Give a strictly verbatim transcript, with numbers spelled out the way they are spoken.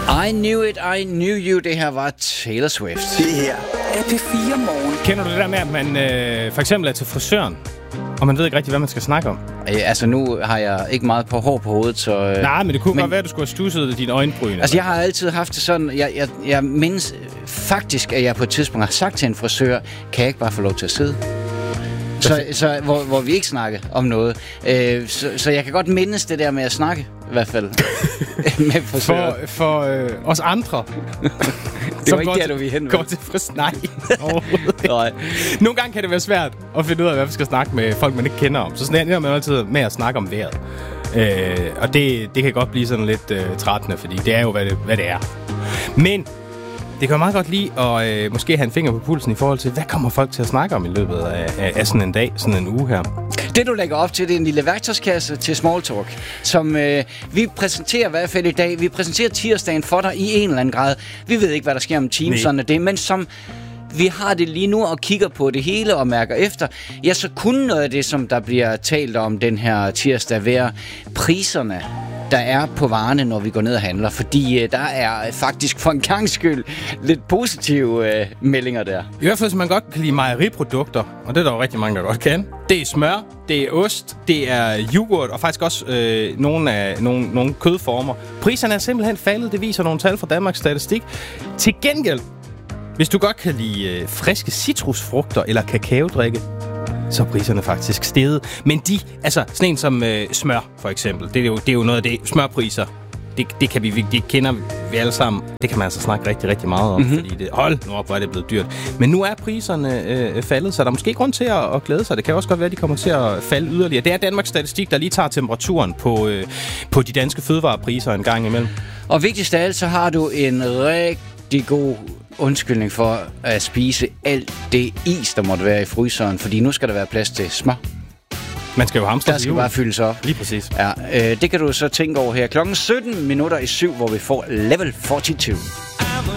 I knew it, I knew you. Det her var Taylor Swift. Det her er P fire Morgen. Kender du det der med, at man øh, for eksempel er til frisøren, og man ved ikke rigtig, hvad man skal snakke om? Øh, altså, nu har jeg ikke meget på hår på hovedet, så... Øh, Nej, men det kunne men, godt være, at du skulle have stusset dine øjenbryn. Altså, jeg har altid haft det sådan... Jeg, jeg, jeg mindes faktisk, at jeg på et tidspunkt har sagt til en frisør, kan jeg ikke bare få lov til at sidde? Så, så hvor, hvor vi ikke snakker om noget. Øh, så, så jeg kan godt mindes det der med at snakke, i hvert fald. med frisører. For, for øh, os andre. Det var ikke der, du ville hen med. Går til frisør. Nej, overhovedet ikke. Nogle gange kan det være svært at finde ud af, hvad vi skal snakke med folk, man ikke kender om. Så sådan ender man altid med at snakke om vejret. Øh, og det, det kan godt blive sådan lidt øh, trættende, fordi det er jo, hvad det, hvad det er. Men det kan meget godt lide at øh, måske have en finger på pulsen i forhold til, hvad kommer folk til at snakke om i løbet af, af, af sådan en dag, sådan en uge her. Det, du lægger op til, det er en lille værktøjskasse til small talk, som øh, vi præsenterer i hvert fald i dag. Vi præsenterer tirsdagen for dig i en eller anden grad. Vi ved ikke, hvad der sker om timen, sådan det, men som vi har det lige nu og kigger på det hele og mærker efter, ja, så kunne noget af det, som der bliver talt om den her tirsdag, være priserne, der er på varerne, når vi går ned og handler. Fordi øh, der er faktisk for en gangs skyld lidt positive øh, meldinger der. I hvert fald, hvis man godt kan lide mejeriprodukter, og det er der jo rigtig mange, der godt kan. Det er smør, det er ost, det er yoghurt, og faktisk også øh, nogle, af, nogle, nogle kødformer. Priserne er simpelthen faldet, det viser nogle tal fra Danmarks Statistik. Til gengæld, hvis du godt kan lide øh, friske citrusfrugter eller kakaodrikke, så er priserne faktisk steget. Men de, altså sådan en som øh, smør for eksempel, det er, jo, det er jo noget af det, smørpriser, det, det kan vi, det kender vi alle sammen. Det kan man altså snakke rigtig, rigtig meget om, mm-hmm. fordi det, hold nu op, hvor er det blevet dyrt. Men nu er priserne øh, faldet, så der er måske grund til at, at glæde sig. Det kan også godt være, at de kommer til at falde yderligere. Det er Danmarks Statistik, der lige tager temperaturen på, øh, på de danske fødevarepriser en gang imellem. Og vigtigst af alt, så har du en rigtig god undskyldning for at spise alt det is, der måtte være i fryseren, fordi nu skal der være plads til smør. Man skal jo hamstre. Der skal bare fyldes op. Lige præcis. Ja, øh, det kan du så tænke over her klokken sytten minutter i syv, hvor vi får Level fireogfyrre.